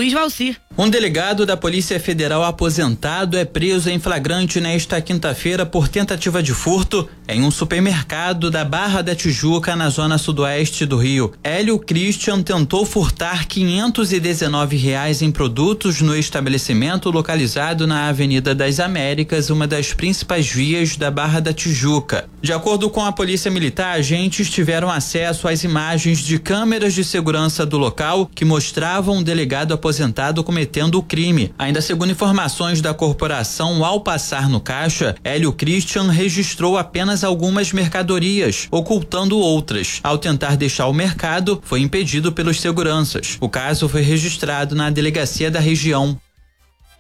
Luiz Valci. Um delegado da Polícia Federal aposentado é preso em flagrante nesta quinta-feira por tentativa de furto em um supermercado da Barra da Tijuca, na zona sudoeste do Rio. Hélio Christian tentou furtar R$519 em produtos no estabelecimento localizado na Avenida das Américas, uma das principais vias da Barra da Tijuca. De acordo com a Polícia Militar, agentes tiveram acesso às imagens de câmeras de segurança do local que mostravam um delegado aposentado cometendo o crime. Ainda segundo informações da corporação, ao passar no caixa, Hélio Christian registrou apenas algumas mercadorias, ocultando outras. Ao tentar deixar o mercado, foi impedido pelos seguranças. O caso foi registrado na delegacia da região.